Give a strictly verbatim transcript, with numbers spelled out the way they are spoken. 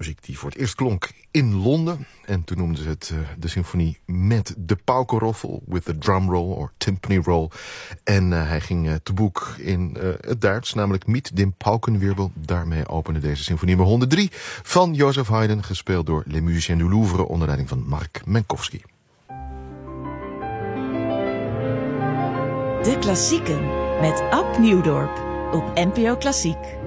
muziek die voor het eerst klonk in Londen. En toen noemden ze het uh, de symfonie met de paukenroffel, with the drum roll or timpani roll. En uh, hij ging uh, te boek in uh, het Duits, namelijk Mit dem Paukenwirbel. Daarmee opende deze symfonie nummer honderddrie van Joseph Haydn, gespeeld door Les Musiciens du Louvre onder leiding van Mark Minkowski. De Klassieken met Ab Nieuwdorp op N P O Klassiek.